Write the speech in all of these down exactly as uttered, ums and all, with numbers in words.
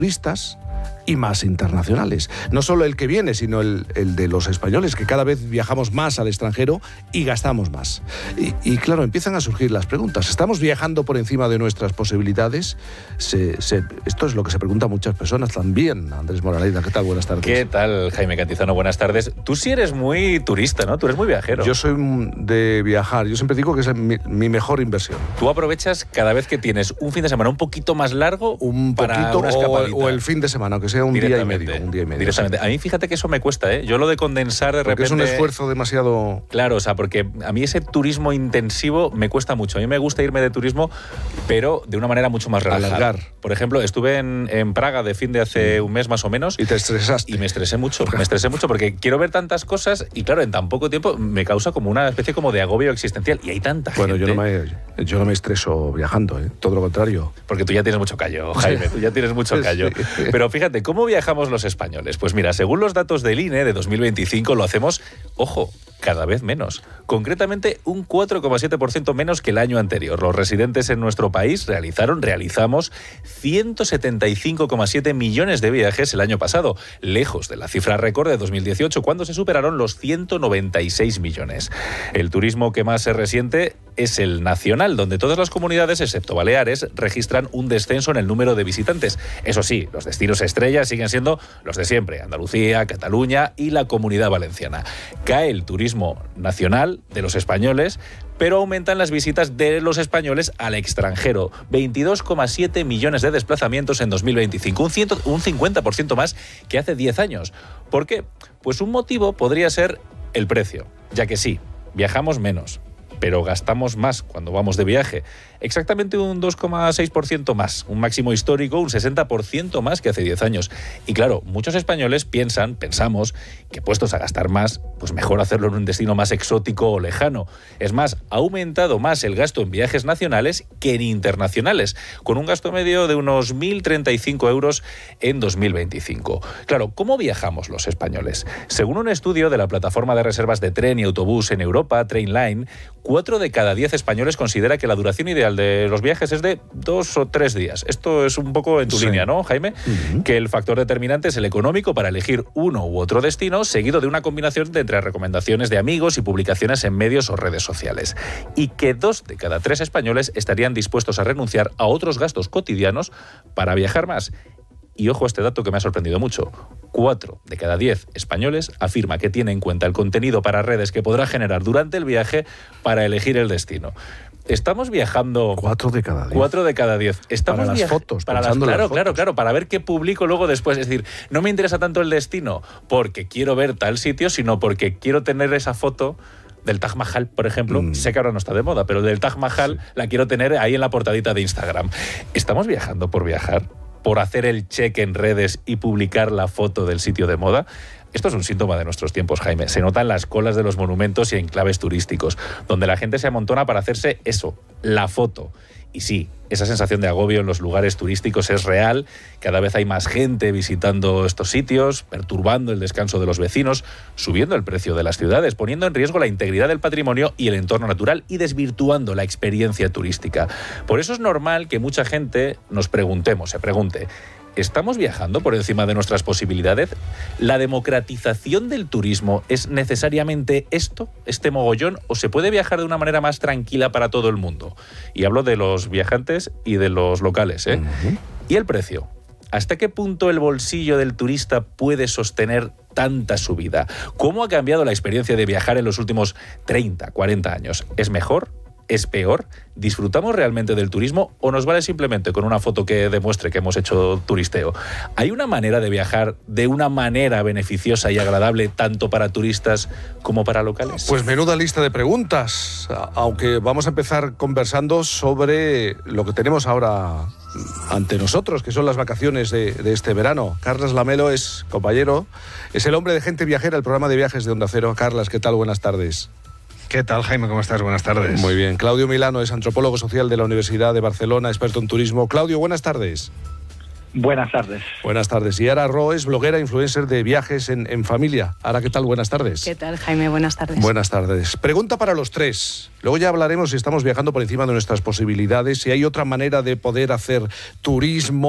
turistas y más internacionales. No solo el que viene, sino el, el de los españoles, que cada vez viajamos más al extranjero y gastamos más. Y, y claro, empiezan a surgir las preguntas. ¿Estamos viajando por encima de nuestras posibilidades? Se, se, esto es lo que se preguntan muchas personas también. Andrés Moraleida, ¿qué tal? Buenas tardes. ¿Qué tal, Jaime Cantizano? Buenas tardes. Tú sí eres muy turista, ¿no? Tú eres muy viajero. Yo soy de viajar. Yo siempre digo que es mi, mi mejor inversión. Tú aprovechas cada vez que tienes un fin de semana un poquito más largo un para poquito, una escapadita. O, o el fin de semana, que sea un día y medio. Un día y medio. Directamente. A mí fíjate que eso me cuesta, ¿eh? Yo lo de condensar de porque repente... es un esfuerzo demasiado... Claro, o sea, porque a mí ese turismo intensivo me cuesta mucho. A mí me gusta irme de turismo, pero de una manera mucho más relajada. Alargar. Por ejemplo, estuve en, en Praga de fin de hace un mes más o menos. Y te estresaste. Y me estresé mucho, me estresé mucho porque quiero ver tantas cosas y claro, en tan poco tiempo me causa como una especie como de agobio existencial. Y hay tanta bueno, gente... Bueno, yo, no me, yo no me estreso viajando, ¿eh? Todo lo contrario. Porque tú ya tienes mucho callo, Jaime, tú ya tienes mucho callo. Sí. Pero fíjate, ¿cómo viajamos los españoles? Pues mira, según los datos del I N E de dos mil veinticinco lo hacemos, ojo, cada vez menos. Concretamente, un cuatro coma siete por ciento menos que el año anterior. Los residentes en nuestro país realizaron, realizamos ciento setenta y cinco coma siete millones de viajes el año pasado, lejos de la cifra récord de dos mil dieciocho, cuando se superaron los ciento noventa y seis millones. El turismo que más se resiente es el nacional, donde todas las comunidades, excepto Baleares, registran un descenso en el número de visitantes. Eso sí, los destinos estrellas siguen siendo los de siempre, Andalucía, Cataluña y la Comunidad Valenciana. Cae el turismo nacional de los españoles, pero aumentan las visitas de los españoles al extranjero. veintidós coma siete millones de desplazamientos en dos mil veinticinco, un, ciento, un cincuenta por ciento más que hace diez años. ¿Por qué? Pues un motivo podría ser el precio, ya que sí, viajamos menos, pero gastamos más cuando vamos de viaje. Exactamente un dos coma seis por ciento más, un máximo histórico, un sesenta por ciento más que hace diez años. Y claro, muchos españoles piensan, pensamos, que puestos a gastar más, pues mejor hacerlo en un destino más exótico o lejano. Es más, ha aumentado más el gasto en viajes nacionales que en internacionales, con un gasto medio de unos mil treinta y cinco euros en dos mil veinticinco. Claro, ¿cómo viajamos los españoles? Según un estudio de la plataforma de reservas de tren y autobús en Europa, Trainline, cuatro de cada diez españoles considera que la duración ideal de los viajes es de dos o tres días. Esto es un poco en tu sí. línea, ¿no, Jaime? Uh-huh. Que el factor determinante es el económico para elegir uno u otro destino, seguido de una combinación de entre recomendaciones de amigos y publicaciones en medios o redes sociales. Y que dos de cada tres españoles estarían dispuestos a renunciar a otros gastos cotidianos para viajar más. Y ojo a este dato que me ha sorprendido mucho. Cuatro de cada diez españoles afirma que tiene en cuenta el contenido para redes que podrá generar durante el viaje para elegir el destino. Estamos viajando... Cuatro de cada diez. Cuatro de cada diez. Estamos para las fotos. Para las, claro, las fotos. claro, claro. Para ver qué publico luego después. Es decir, no me interesa tanto el destino porque quiero ver tal sitio, sino porque quiero tener esa foto del Taj Mahal, por ejemplo. Mm. Sé que ahora no está de moda, pero del Taj Mahal sí. la quiero tener ahí en la portadita de Instagram. ¿Estamos viajando por viajar? ¿Por hacer el check en redes y publicar la foto del sitio de moda? Esto es un síntoma de nuestros tiempos, Jaime. Se nota en las colas de los monumentos y enclaves turísticos, donde la gente se amontona para hacerse eso, la foto. Y sí, esa sensación de agobio en los lugares turísticos es real. Cada vez hay más gente visitando estos sitios, perturbando el descanso de los vecinos, subiendo el precio de las ciudades, poniendo en riesgo la integridad del patrimonio y el entorno natural y desvirtuando la experiencia turística. Por eso es normal que mucha gente nos preguntemos, se pregunte, ¿estamos viajando por encima de nuestras posibilidades? ¿La democratización del turismo es necesariamente esto, este mogollón, o se puede viajar de una manera más tranquila para todo el mundo? Y hablo de los viajantes y de los locales, ¿eh? Uh-huh. ¿Y el precio? ¿Hasta qué punto el bolsillo del turista puede sostener tanta subida? ¿Cómo ha cambiado la experiencia de viajar en los últimos treinta, cuarenta años? ¿Es mejor? ¿Es peor? ¿Disfrutamos realmente del turismo o nos vale simplemente con una foto que demuestre que hemos hecho turisteo? ¿Hay una manera de viajar de una manera beneficiosa y agradable tanto para turistas como para locales? Pues menuda lista de preguntas, aunque vamos a empezar conversando sobre lo que tenemos ahora ante nosotros, que son las vacaciones de, de este verano. Carlas Lamelo es compañero, es el hombre de Gente Viajera, el programa de viajes de Onda Cero. Carlas, ¿qué tal? Buenas tardes. ¿Qué tal, Jaime? ¿Cómo estás? Buenas tardes. Muy bien. Claudio Milano es antropólogo social de la Universidad de Barcelona, experto en turismo. Claudio, buenas tardes. Buenas tardes. Buenas tardes. Y Ara Ro es bloguera, influencer de viajes en, en familia. Ara, ¿qué tal? Buenas tardes. ¿Qué tal, Jaime? Buenas tardes. Buenas tardes. Pregunta para los tres. Luego ya hablaremos si estamos viajando por encima de nuestras posibilidades, si hay otra manera de poder hacer turismo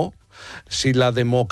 si la democracia